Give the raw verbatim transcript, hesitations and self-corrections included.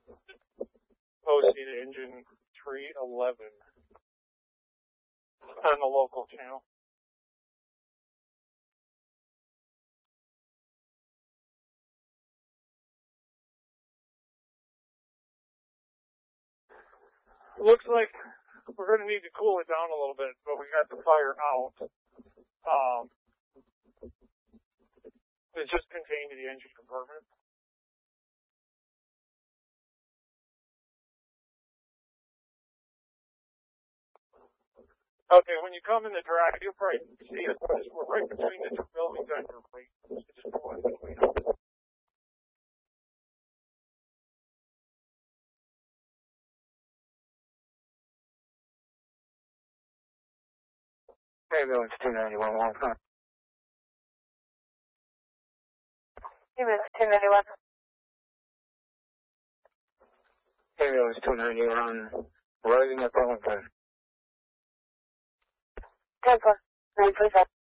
Posted engine three eleven on the local channel. Looks like we're going to need to cool it down a little bit, but we got the fire out. Um, it's just contained to the engine compartment. Okay, when you come in the drive, you'll probably see it. We're right between the two buildings on your right. Just pull it between them. Ambulance two ninety-one, one time. Ambulance two ninety-one. Ambulance two ninety-one, rising at Burlington. ten four, nine three five.